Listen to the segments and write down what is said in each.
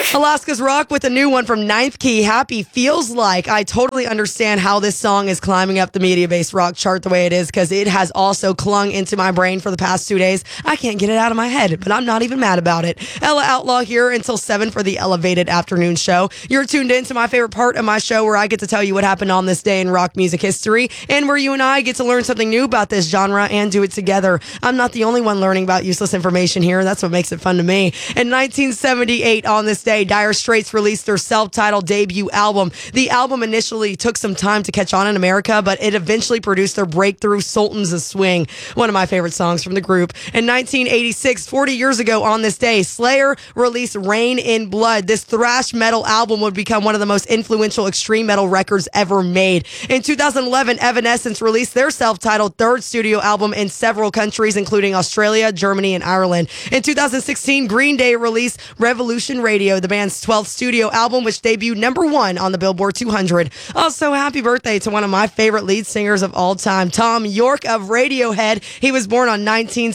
Alaska's Rock with a new one from Ninth Key, Happy Feels Like. I totally understand how this song is climbing up the media-based rock chart the way it is, because it has also clung into my brain for the past 2 days. I can't get it out of my head, but I'm not even mad about it. Ella Outlaw here until 7 for the Elevated Afternoon Show. You're tuned in to my favorite part of my show, where I get to tell you what happened on this day in rock music history, and where you and I get to learn something new about this genre and do it together. I'm not the only one learning about useless information here. That's what makes it fun to me. In 1978, on this day, Dire Straits released their self-titled debut album. The album initially took some time to catch on in America, but it eventually produced their breakthrough Sultans of Swing, one of my favorite songs from the group. In 1986, 40 years ago on this day, Slayer released Rain in Blood. This thrash metal album would become one of the most influential extreme metal records ever made. In 2011, Evanescence released their self-titled third studio album in several countries, including Australia, Germany, and Ireland. In 2016, Green Day released Revolution Radio, the band's 12th studio album, which debuted '1 on the Billboard 200. Also, happy birthday to one of my favorite lead singers of all time, Thom Yorke of Radiohead. He was born in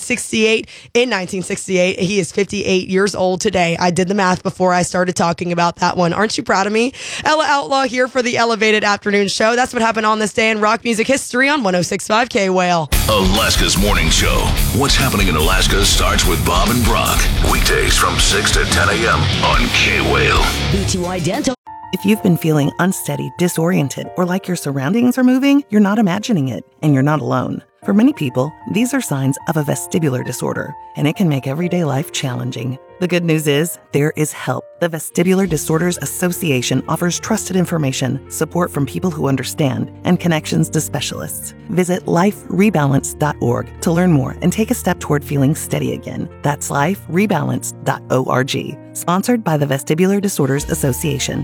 1968. He is 58 years old today. I did the math before I started talking about that one. Aren't you proud of me? Ella Outlaw here for the Elevated Afternoon Show. That's what happened on this day in rock music history on 106.5 K-Whale. Alaska's Morning Show. What's happening in Alaska starts with Bob and Brock. Weekdays from 6 to 10 a.m. on K-Whale. B2I Dental. If you've been feeling unsteady, disoriented, or like your surroundings are moving, you're not imagining it, and you're not alone. For many people, these are signs of a vestibular disorder, and it can make everyday life challenging. The good news is, there is help. The Vestibular Disorders Association offers trusted information, support from people who understand, and connections to specialists. Visit liferebalance.org to learn more and take a step toward feeling steady again. That's liferebalance.org. Sponsored by the Vestibular Disorders Association.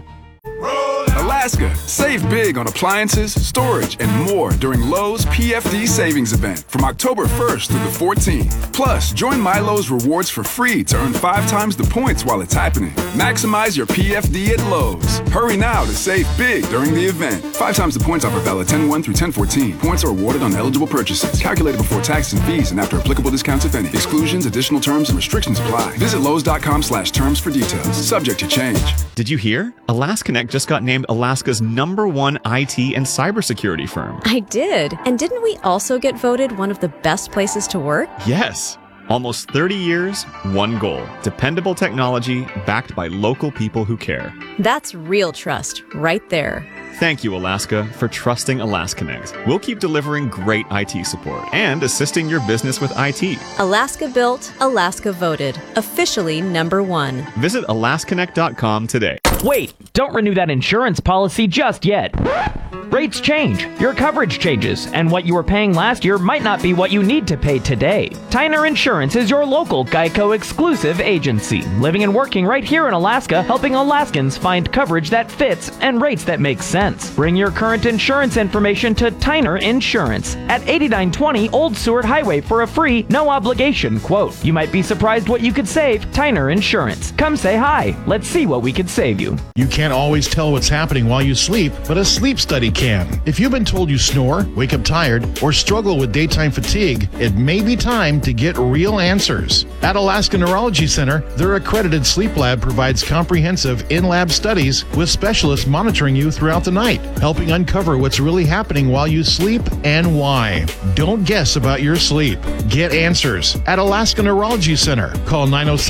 Alaska, save big on appliances, storage, and more during Lowe's PFD Savings Event from October 1st through the 14th. Plus, join MyLowe's Rewards for free to earn 5 times the points while it's happening. Maximize your PFD at Lowe's. Hurry now to save big during the event. 5 times the points offer valid 10/1 through 10/14. Points are awarded on eligible purchases. Calculated before taxes and fees and after applicable discounts, if any. Exclusions, additional terms, and restrictions apply. Visit Lowe's.com/terms for details. Subject to change. Did you hear? AlaskaConnect just got named Alaska's #1 IT and cybersecurity firm. I did. And didn't we also get voted one of the best places to work? Yes. Almost 30 years, one goal. Dependable technology backed by local people who care. That's real trust right there. Thank you, Alaska, for trusting AlaskaConnect. We'll keep delivering great IT support and assisting your business with IT. Alaska built, Alaska voted. Officially #1. Visit alaskaconnect.com today. Wait, don't renew that insurance policy just yet. Rates change, your coverage changes, and what you were paying last year might not be what you need to pay today. Tyner Insurance is your local Geico exclusive agency, living and working right here in Alaska, helping Alaskans find coverage that fits and rates that make sense. Bring your current insurance information to Tyner Insurance at 8920 Old Seward Highway for a free, no obligation quote. You might be surprised what you could save. Tyner Insurance. Come say hi. Let's see what we could save you. You can't always tell what's happening while you sleep, but a sleep study can. If you've been told you snore, wake up tired, or struggle with daytime fatigue, it may be time to get real answers. At Alaska Neurology Center, their accredited sleep lab provides comprehensive in-lab studies with specialists monitoring you throughout the night, helping uncover what's really happening while you sleep and why. Don't guess about your sleep. Get answers at Alaska Neurology Center. Call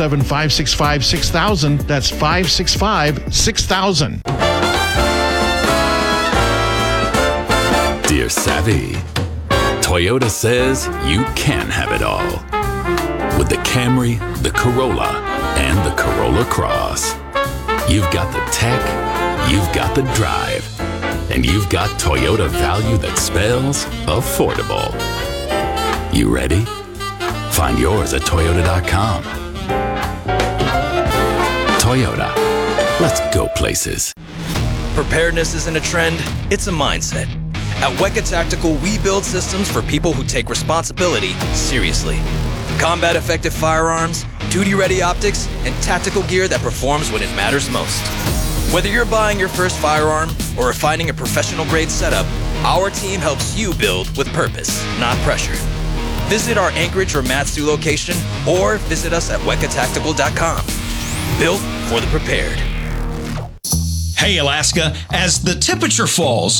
907-565-6000. That's 565-6000. Dear Savvy, Toyota says you can have it all. With the Camry, the Corolla, and the Corolla Cross. You've got the tech, you've got the drive, and you've got Toyota value that spells affordable. You ready? Find yours at Toyota.com. Toyota. Let's go places. Preparedness isn't a trend, it's a mindset. At Weka Tactical, we build systems for people who take responsibility seriously. Combat-effective firearms, duty-ready optics, and tactical gear that performs when it matters most. Whether you're buying your first firearm or refining a professional-grade setup, our team helps you build with purpose, not pressure. Visit our Anchorage or Matsu location or visit us at WekaTactical.com. Built for the prepared. Hey, Alaska, as the temperature falls,